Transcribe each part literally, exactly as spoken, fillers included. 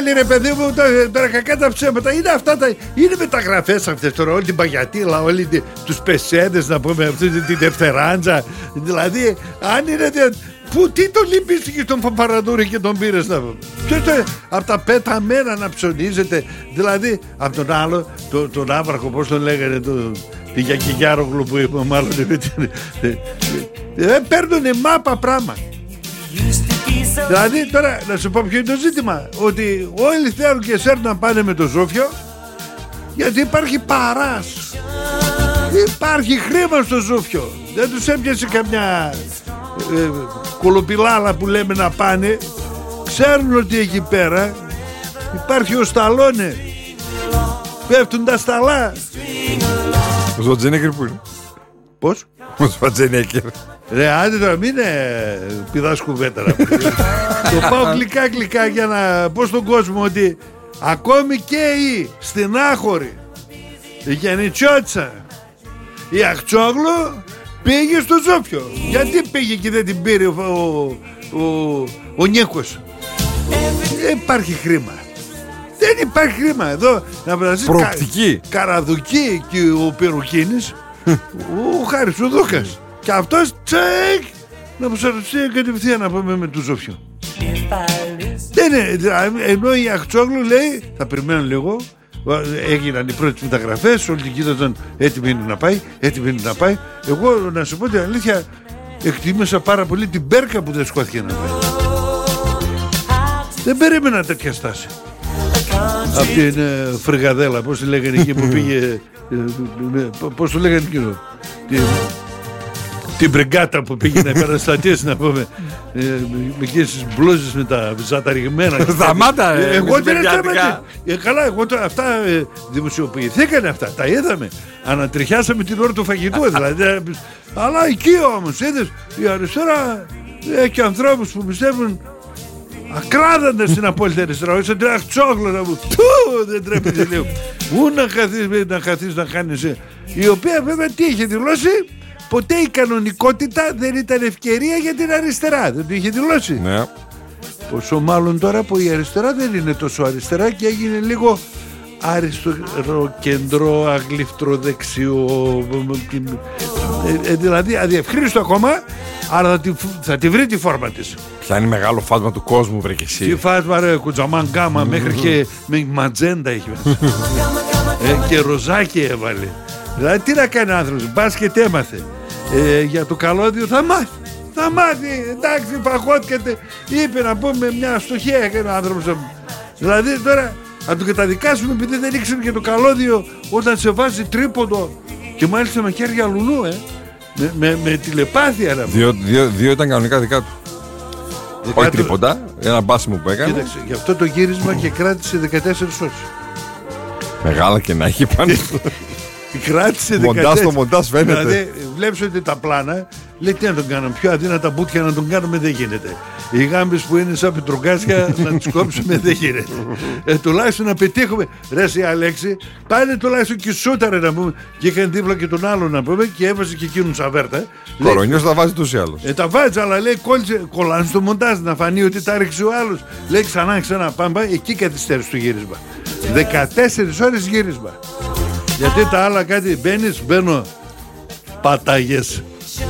Ρε παιδί μου, τώρα, τώρα κακά τα ψέματα. Είναι αυτά τα. Είναι μεταγραφές αυτές τώρα. Όλη την παγιατήλα, όλοι τους πεσέδες να πούμε, αυτή την δευτεράντζα. Δηλαδή, αν είναι. Πού, τι τον λυπήστηκε τον Παπαραντούρη και τον πήρες να πούμε. Ποιος το. Από τα πεταμένα να ψωνίζετε. Δηλαδή, από τον άλλο, το, τον Άβραχο, πώς τον λέγανε, το, τη Γιακηγιάρογλου που είπε, μάλλον. Δεν παίρνουνε μάπα πράγμα. Δηλαδή τώρα να σου πω ποιο είναι το ζήτημα. Ότι όλοι θέλουν και σέρνουν να πάνε με το Ζόφιο, γιατί υπάρχει παράς. Υπάρχει χρήμα στο Ζόφιο. Δεν τους έπιασε καμιά ε, κολοπιλάλα που λέμε να πάνε. Ξέρουν ότι εκεί πέρα υπάρχει ο Σταλόνε. Πέφτουν τα σταλά. Ο Σβατζενέκερ που είναι? Πώς? Ο Σβατζενέκερ. Ρε άντε τώρα μην ε, πηδάς κουβέντερα. Το πάω γλυκά γλυκά για να πω στον κόσμο ότι ακόμη και η στενάχωρη, η Γενιτσιώτσα, η Αχτσόγλου πήγε στο Ζόφιο. Γιατί πήγε και δεν την πήρε ο, ο, ο, ο Νίκος? Δεν υπάρχει χρήμα. Δεν υπάρχει χρήμα. Εδώ να βραζείς προοπτική. Κα, Καραδουκή και ο Περουκίνης, ο Χάρης ο Δούκας. Και αυτός τσεκ να προσαρρωστεί κατευθείαν να πούμε με το Ζόφιο. Δεν είναι. Ενώ η Αχτσόγλου λέει θα περιμένω λίγο. Έγιναν οι πρώτες μεταγραφές, όλοι την κοίταζαν έτοιμοι είναι να πάει, έτοιμοι είναι να πάει. Εγώ να σου πω την αλήθεια, εκτίμησα πάρα πολύ την Μπέρκα που δεν σκόθηκε να πάει. Δεν περίμενα τέτοια στάση. Αυτή είναι φρυγαδέλα, πώς τη λέγανε εκεί που πήγε, πώς το λέγανε εκείνο, την μπριγκάτα που πήγε να επαναστατήσει να πούμε, ε, με εκείνες τις μπλούζες με τα ζαταριγμένα. Σταμάτα ε, εγώ δεν σταμάτα. Ε, καλά, εγώ τώρα αυτά ε, δημοσιοποιηθήκανε αυτά, τα είδαμε. Ανατριχιάσαμε την ώρα του φαγητού δηλαδή. Αλλά εκεί όμως είδες, η αριστερά έχει ανθρώπους που πιστεύουν ακράδαντα στην απόλυτη αριστερά. Όχι σαν την Αχτσόγλου να μου δεν τρέπεται λίγο. Πού να χαθείς να, χαθείς, να κάνεις, η οποία βέβαια τι είχε δηλώσει? Ποτέ η κανονικότητα δεν ήταν ευκαιρία για την αριστερά. Δεν το είχε δηλώσει. Ναι. Πόσο μάλλον τώρα που η αριστερά δεν είναι τόσο αριστερά και έγινε λίγο αριστεροκεντρό, αγλυφτροδεξιό, ε, ε, δηλαδή αδιευκρίνιστο ακόμα, αλλά θα τη, θα τη βρει τη φόρμα της. Πιάνει μεγάλο φάσμα του κόσμου, βρε και εσύ. Τι φάσμα ρε, κουτζαμάν γκάμα, μέχρι και με ματζέντα έχει μέσα. ε, και ροζάκι έβαλε. Δηλαδή τι να κάνει ο άνθρωπος, μπάσκετ έμαθε. Ε, για το καλώδιο θα μάθει. Θα μάθει, εντάξει, παγώθηκε. Είπε να πούμε μια αστοχία έκανε ο άνθρωπος. Δηλαδή τώρα να του καταδικάσουμε επειδή δεν ήξερε και το καλώδιο όταν σε βάζει τρίποντο και μάλιστα με χέρια λουλού, ε. Με, με, με τηλεπάθεια. Δύο, δύο, δύο ήταν κανονικά δικά του. Όχι του... τρίποντα, ένα μπάσιμο που έκανε. Κοίταξε, γι' αυτό το γύρισμα και κράτησε δεκατέσσερις ώρες. Μεγάλα και να έχει πάνω. Κράτησε μοντάς το μοντάς φαίνεται. Δηλαδή βλέπεις ότι τα πλάνα λέει τι να τον κάνουμε, πιο αδύνατα μπουτια να τον κάνουμε δεν γίνεται. Οι γάμπες που είναι σαν πετρογκάσια να τις κόψουμε δεν γίνεται. ε, τουλάχιστον να πετύχουμε. Ρε η Αλέξη πάνε τουλάχιστον και σούταρε να πούμε. Και έκανε δίπλα και τον άλλον να πούμε και έβαζε και εκείνον σαβέρτα. Κορονιός τα βάζει τους ή άλλους. Ε, τα βάζει αλλά λέει κόλλησε, κολλάνε στο μοντάζ να φανεί ότι τα ρίξει ο άλλος. Λέει ξανά ξανά πάμε εκεί καθυστέρησε το γύρισμα. δεκατέσσερις ώρες γύρισμα. Γιατί τα άλλα κάτι μπαίνεις, μπαίνω πατάγες,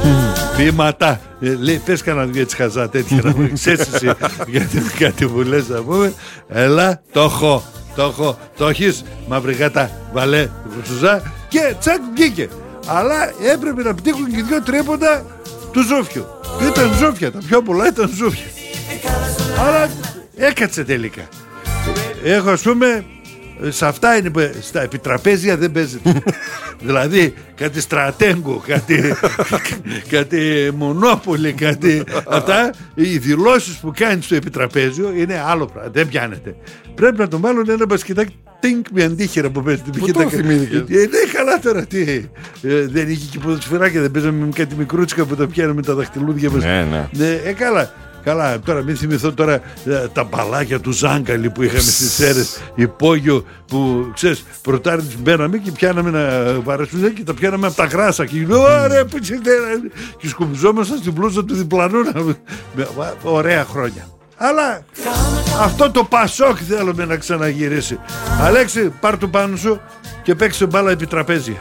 βήματα. Ε, λέει πες κανένα δυο έτσι χαζά τέτοια να μου ξέρεις εσύ γιατί κάτι που λες να πούμε. Έλα το έχω, το έχω, το έχεις μαύρη γάτα, βαλέ, σουζά και τσακ βγήκε. Αλλά έπρεπε να πτύχουν και δυο τρίποντα του Ζόφιου. Ήταν Ζόφια, τα πιο πολλά ήταν Ζόφια. Αλλά έκατσε τελικά. Έχω ας πούμε. Σε αυτά είναι, στα επιτραπέζια δεν παίζεται. Δηλαδή κάτι στρατέγκο, κάτι, κάτι μονόπολη, κάτι αυτά. Οι δηλώσεις που κάνει στο επιτραπέζιο είναι άλλο πράγμα, δεν πιάνεται. Πρέπει να το βάλουν ένα μπασκετάκι τίνκ με αντίχειρα που παίζει. Πού το θυμήθηκες? Ναι, καλά τώρα τι. Ε, δεν είχε και ποδοσφαιράκια, δεν παίζαμε με κάτι μικρούτσικα που τα πιάνουμε τα δαχτυλούδια μας. Ναι, ναι. Ναι, ε, καλά. Καλά, τώρα μην θυμηθώ τώρα ε, τα μπαλάκια του Ζάγκαλη που είχαμε στις Σέρρες, υπόγειο που ξέρεις, πρωτάρι τις μπαίναμε και πιάναμε να βαρέσουμε και τα πιάναμε από τα γράσα και ωραία που και σκουπιζόμασταν στην πλούζα του διπλανού. Ωραία χρόνια. Αλλά αυτό το Πασόκ θέλουμε να ξαναγυρίσει. Αλέξη, πάρ' του πάνω σου και παίξε μπάλα επί τραπέζια.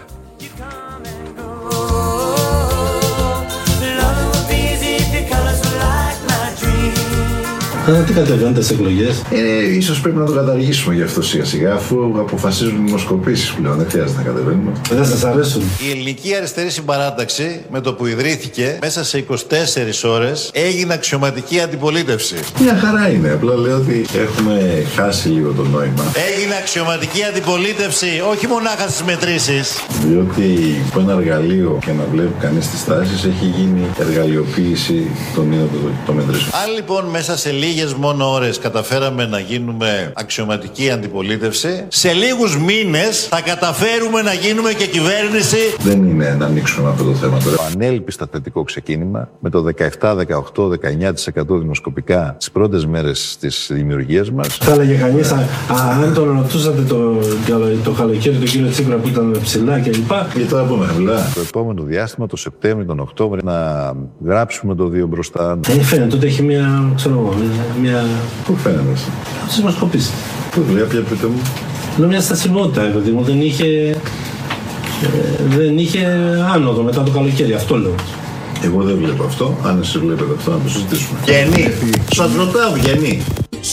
Α, τι κατεβαίνουν τις εκλογές. Ε, ίσως πρέπει να το καταργήσουμε γι' αυτό σιγά σιγά, αφού αποφασίζουν οι δημοσκοπήσεις πλέον. Δεν χρειάζεται να κατεβαίνουμε. Δεν σας αρέσουν. Η Ελληνική Αριστερή Συμπαράταξη, με το που ιδρύθηκε, μέσα σε είκοσι τέσσερις ώρες έγινε αξιωματική αντιπολίτευση. Μια χαρά είναι. Απλά λέω ότι έχουμε χάσει λίγο το νόημα. Έγινε αξιωματική αντιπολίτευση, όχι μονάχα στις μετρήσεις. Διότι από ένα εργαλείο και να βλέπει κανείς τις τάσεις έχει γίνει εργαλειοποίηση των ίδιων των μετρήσεων. Αν λοιπόν μέσα σε λίγες μόνο ώρες καταφέραμε να γίνουμε αξιωματική αντιπολίτευση, σε λίγους μήνες θα καταφέρουμε να γίνουμε και κυβέρνηση. Δεν είναι να ανοίξουμε αυτό το θέμα τώρα. Το ανέλπιστα θετικό ξεκίνημα με το δεκαεπτά, δεκαοκτώ, δεκαεννιά τοις εκατό δημοσκοπικά τις πρώτες μέρες της δημιουργίας μας. Θα έλεγε κανείς, αν τον ρωτούσατε το, το καλοκαίρι του κύριο Τσίπρα που ήταν ψηλά κλπ. Και τώρα που είναι ψηλά. Το επόμενο διάστημα, το Σεπτέμβριο, τον Οκτώβριο, να γράψουμε το δύο μπροστά. Δεν φαίνεται, τότε έχει μια, ξέρω εγώ, μια... Πού φαίνεται αυτό. Τις δημοσκοπήσεις. Πού λέει, πια πείτε μου. Λέω μια στασιμότητα, παιδί μου, δεν είχε... Ε, δεν είχε άνοδο μετά το καλοκαίρι, αυτό λέω. Εγώ δεν βλέπω αυτό. Αν εσείς βλέπετε αυτό, να το συζητήσουμε. Γεννή. Σας ρωτάω, Γεννή.